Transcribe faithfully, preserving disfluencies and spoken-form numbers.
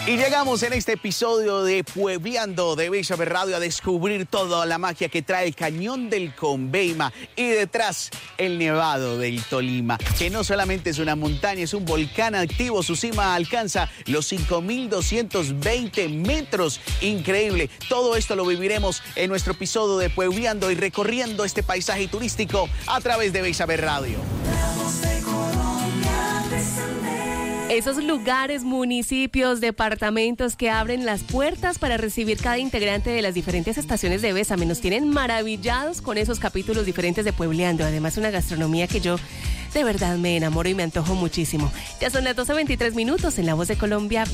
Y llegamos en este episodio de Puebleando de Bella Radio a descubrir toda la magia que trae el Cañón del Conveima y detrás el Nevado del Tolima, que no solamente es una montaña, es un volcán activo. Su cima alcanza los cinco mil doscientos veinte metros. Increíble. Todo esto lo viviremos en nuestro episodio de Puebleando y recorriendo este paisaje turístico a través de Bella Radio. Esos lugares, municipios, departamentos que abren las puertas para recibir cada integrante de las diferentes estaciones de Bésame nos tienen maravillados con esos capítulos diferentes de Puebleando. Además, una gastronomía que yo de verdad me enamoro y me antojo muchísimo. Ya son las doce veintitrés minutos en La Voz de Colombia.